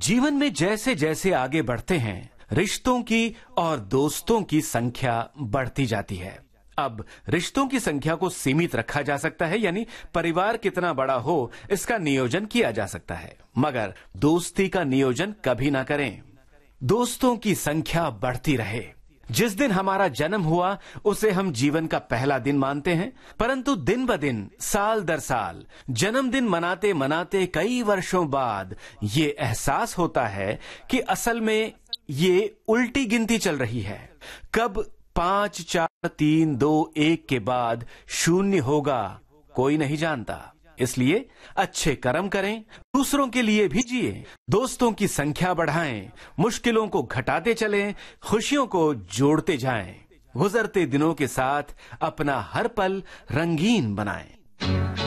जीवन में जैसे जैसे आगे बढ़ते हैं, रिश्तों की और दोस्तों की संख्या बढ़ती जाती है। अब रिश्तों की संख्या को सीमित रखा जा सकता है, यानी परिवार कितना बड़ा हो इसका नियोजन किया जा सकता है, मगर दोस्ती का नियोजन कभी ना करें। दोस्तों की संख्या बढ़ती रहे। जिस दिन हमारा जन्म हुआ उसे हम जीवन का पहला दिन मानते हैं, परंतु दिन ब दिन, साल दर साल, जन्मदिन मनाते मनाते कई वर्षों बाद ये एहसास होता है कि असल में ये उल्टी गिनती चल रही है। कब 5, 4, 3, 2, 1 के बाद 0 होगा कोई नहीं जानता। इसलिए अच्छे कर्म करें, दूसरों के लिए भी जिए, दोस्तों की संख्या बढ़ाएं, मुश्किलों को घटाते चलें, खुशियों को जोड़ते जाएं, गुजरते दिनों के साथ अपना हर पल रंगीन बनाएं।